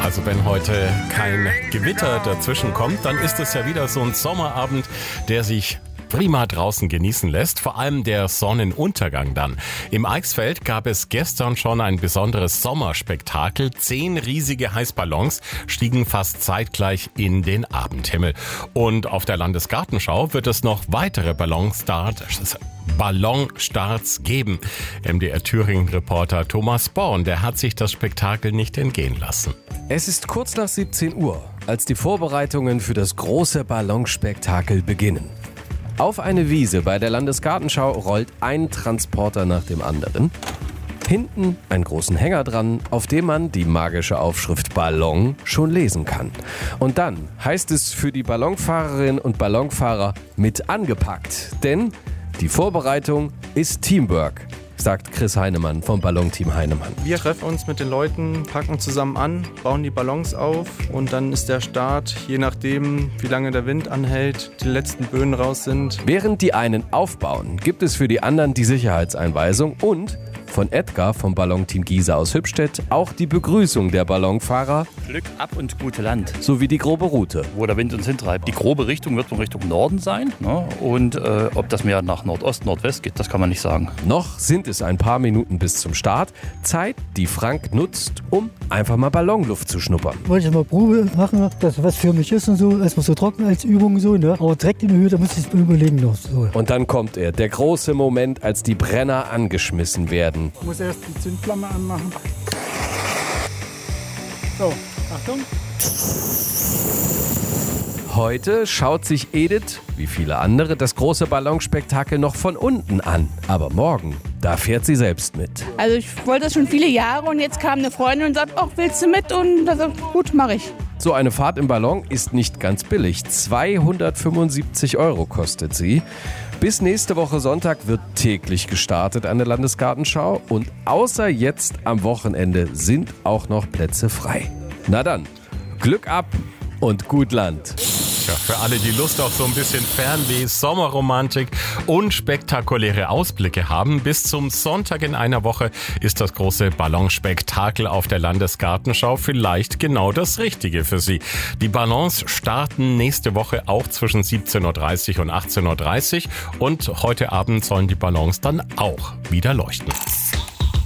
Also wenn heute kein Gewitter dazwischen kommt, dann ist es ja wieder so ein Sommerabend, der sich prima draußen genießen lässt, vor allem der Sonnenuntergang dann. Im Eichsfeld gab es gestern schon ein besonderes Sommerspektakel. 10 riesige Heißballons stiegen fast zeitgleich in den Abendhimmel. Und auf der Landesgartenschau wird es noch weitere Ballonstarts geben. MDR Thüringen-Reporter Thomas Born, der hat sich das Spektakel nicht entgehen lassen. Es ist kurz nach 17 Uhr, als die Vorbereitungen für das große Ballonspektakel beginnen. Auf eine Wiese bei der Landesgartenschau rollt ein Transporter nach dem anderen. Hinten einen großen Hänger dran, auf dem man die magische Aufschrift Ballon schon lesen kann. Und dann heißt es für die Ballonfahrerinnen und Ballonfahrer mit angepackt. Denn die Vorbereitung ist Teamwork, sagt Chris Heinemann vom Ballonteam Heinemann. Wir treffen uns mit den Leuten, packen zusammen an, bauen die Ballons auf und dann ist der Start, je nachdem wie lange der Wind anhält, die letzten Böen raus sind. Während die einen aufbauen, gibt es für die anderen die Sicherheitseinweisung und von Edgar vom Ballonteam Giesa aus Hübstedt auch die Begrüßung der Ballonfahrer. Glück ab und gute Land. Sowie die grobe Route. Wo der Wind uns hintreibt. Die grobe Richtung wird in Richtung Norden sein. Ne? Und ob das mehr nach Nordost, Nordwest geht, das kann man nicht sagen. Noch sind es ein paar Minuten bis zum Start. Zeit, die Frank nutzt, um einfach mal Ballonluft zu schnuppern. Wollte ich mal Probe machen, dass was für mich ist und so. Erstmal so trocken als Übung so, ne? Aber direkt in die Höhe, da muss ich es überlegen noch. So. Und dann kommt er, der große Moment, als die Brenner angeschmissen werden. Ich muss erst die Zündflamme anmachen. So, Achtung. Heute schaut sich Edith, wie viele andere, das große Ballonspektakel noch von unten an. Aber morgen, da fährt sie selbst mit. Also ich wollte das schon viele Jahre und jetzt kam eine Freundin und sagt, ach, willst du mit? Und da sagt, gut, mache ich. So eine Fahrt im Ballon ist nicht ganz billig. 275 € kostet sie. Bis nächste Woche Sonntag wird täglich gestartet an der Landesgartenschau. Und außer jetzt am Wochenende sind auch noch Plätze frei. Na dann, Glück ab und gut Land. Ja, für alle, die Lust auf so ein bisschen Fernweh, Sommerromantik und spektakuläre Ausblicke haben, bis zum Sonntag in einer Woche ist das große Ballonspektakel auf der Landesgartenschau vielleicht genau das Richtige für Sie. Die Ballons starten nächste Woche auch zwischen 17.30 Uhr und 18.30 Uhr und heute Abend sollen die Ballons dann auch wieder leuchten.